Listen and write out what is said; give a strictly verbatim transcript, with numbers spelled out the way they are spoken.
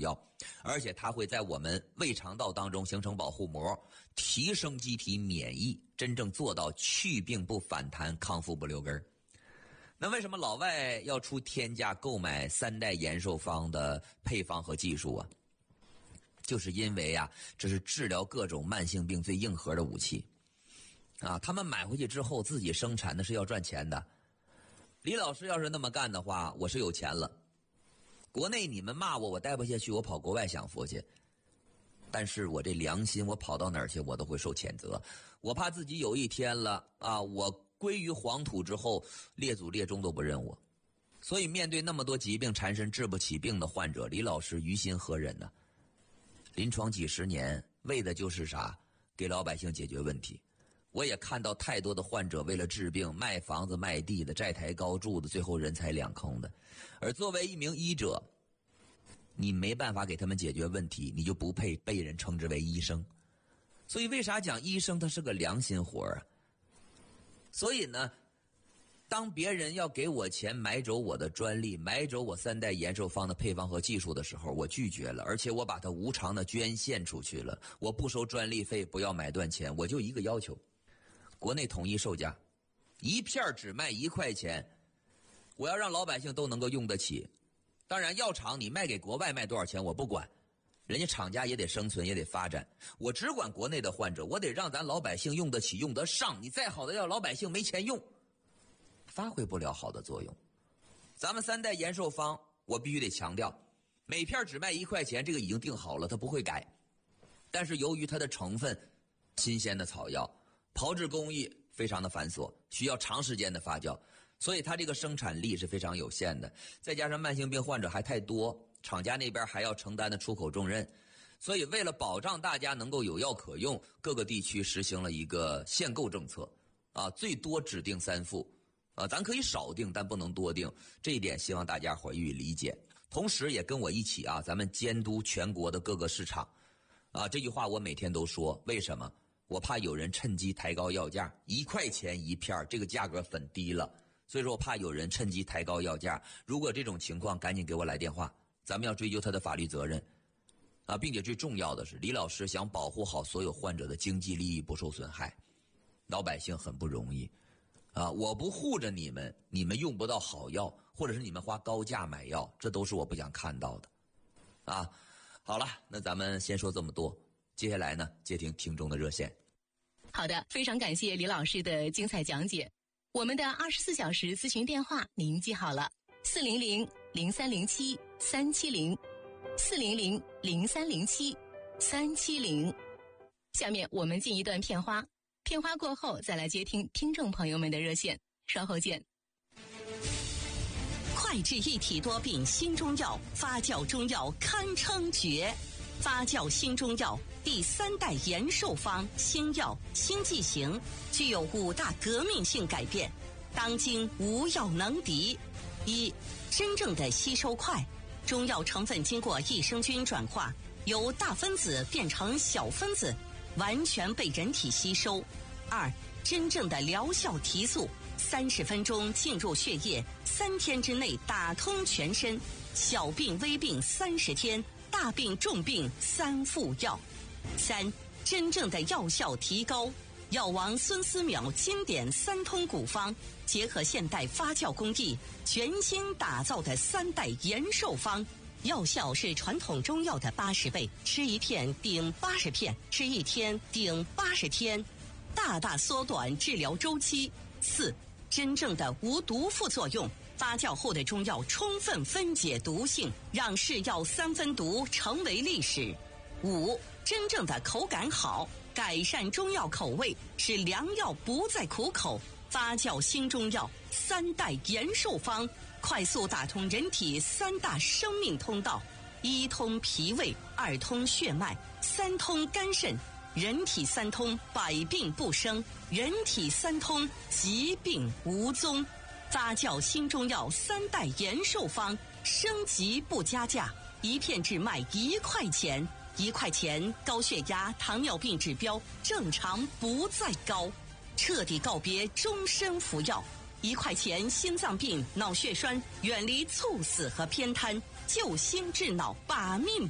药，而且它会在我们胃肠道当中形成保护膜，提升机体免疫，真正做到去病不反弹，康复不留根。那为什么老外要出天价购买三代延寿方的配方和技术啊？就是因为啊，这是治疗各种慢性病最硬核的武器啊！他们买回去之后自己生产的是要赚钱的。李老师要是那么干的话，我是有钱了。国内你们骂我，我待不下去，我跑国外享福去。但是我这良心，我跑到哪儿去，我都会受谴责。我怕自己有一天了啊，我归于黄土之后，列祖列宗都不认我。所以面对那么多疾病缠身治不起病的患者，李老师于心何忍呢？临床几十年，为的就是啥？给老百姓解决问题。我也看到太多的患者为了治病卖房子卖地的，债台高筑的，最后人财两空的。而作为一名医者，你没办法给他们解决问题，你就不配被人称之为医生。所以为啥讲医生他是个良心活啊？所以呢，当别人要给我钱买走我的专利，买走我三代延寿方的配方和技术的时候，我拒绝了，而且我把它无偿的捐献出去了。我不收专利费，不要买断钱，我就一个要求，国内统一售价，一片只卖一块钱，我要让老百姓都能够用得起。当然药厂你卖给国外卖多少钱我不管，人家厂家也得生存也得发展，我只管国内的患者，我得让咱老百姓用得起用得上。你再好的药老百姓没钱用，发挥不了好的作用。咱们三代延寿方我必须得强调，每片只卖一块钱，这个已经定好了，它不会改。但是由于它的成分新鲜的草药，炮制工艺非常的繁琐，需要长时间的发酵，所以它这个生产力是非常有限的。再加上慢性病患者还太多，厂家那边还要承担的出口重任，所以为了保障大家能够有药可用，各个地区实行了一个限购政策啊，最多只定三副啊，咱可以少定，但不能多定，这一点希望大家伙予以理解。同时也跟我一起啊，咱们监督全国的各个市场啊，这句话我每天都说。为什么？我怕有人趁机抬高药价，一块钱一片，这个价格很低了，所以说我怕有人趁机抬高药价。如果这种情况，赶紧给我来电话，咱们要追究他的法律责任啊，并且最重要的是，李老师想保护好所有患者的经济利益不受损害，老百姓很不容易啊！我不护着你们，你们用不到好药，或者是你们花高价买药，这都是我不想看到的啊！好了，那咱们先说这么多，接下来呢，接听听众的热线。 好的，非常感谢李老师的精彩讲解。我们的二十四小时咨询电话您记好了，四零零零三零七三七零，四零零零三零七三七零。下面我们进一段片花，片花过后再来接听听众朋友们的热线，稍后见。 快治一体多病新中药，发酵中药堪称绝。发酵新中药第三代延寿方新药新剂型，具有五大革命性改变，当今无药能敌。一、真正的吸收快，中药成分经过益生菌转化，由大分子变成小分子，完全被人体吸收。二、真正的疗效提速，三十分钟进入血液，三天之内打通全身，小病微病三十天，大病重病三副药。三、真正的药效提高，药王孙思邈经典三通古方，结合现代发酵工艺，全新打造的三代延寿方，药效是传统中药的八十倍，吃一片顶八十片，吃一天顶八十天，大大缩短治疗周期。四、真正的无毒副作用，发酵后的中药充分分解毒性，让是药三分毒成为历史。五、真正的口感好，改善中药口味，使良药不再苦口。发酵新中药三代延寿方，快速打通人体三大生命通道：一通脾胃，二通血脉，三通肝肾。人体三通，百病不生；人体三通，疾病无踪。发酵新中药三代延寿方，升级不加价，一片只卖一块钱。一块钱，高血压、糖尿病指标正常不再高，彻底告别终身服药。一块钱，心脏病、脑血栓远离猝死和偏瘫，救心治脑，把命